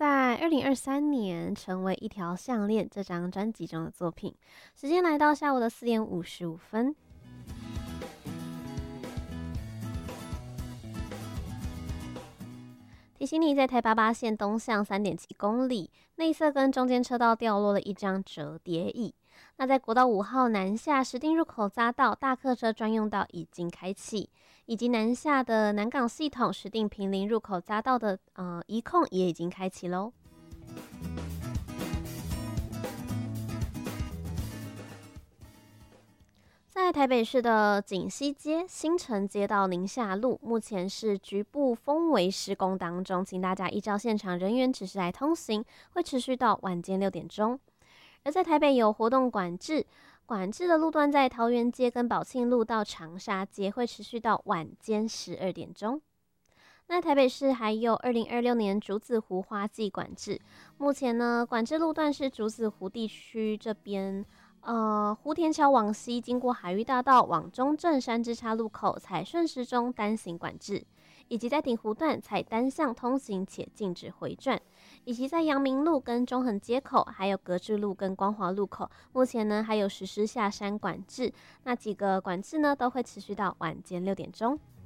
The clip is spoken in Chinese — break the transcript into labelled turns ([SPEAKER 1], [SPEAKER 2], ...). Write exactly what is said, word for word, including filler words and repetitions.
[SPEAKER 1] 在二零二三年成为一条项链这张专辑中的作品。时间来到下午的四点五十五分。提醒你，在台八八线东向三点七公里，内侧跟中间车道掉落了一张折叠椅。那在国道五号南下石碇入口匝道大客车专用道已经开启，以及南下的南港系统石碇坪林入口匝道的呃移控也已经开启喽。在台北市的锦西街、新城街到宁夏路，目前是局部封围施工当中，请大家依照现场人员指示来通行，会持续到晚间六点钟。而在台北有活动管制，管制的路段在桃园街跟宝庆路到长沙街，会持续到晚间十二点钟。那台北市还有二零二六年竹子湖花季管制，目前呢管制路段是竹子湖地区这边。呃，湖田桥往西，经过海域大道往中正山之岔路口采顺时钟单行管制，以及在鼎湖段采单向通行且禁止回转，以及在阳明路跟中横街口，还有格致路跟光华路口，目前呢还有实施下山管制，那几个管制呢都会持续到晚间六点钟。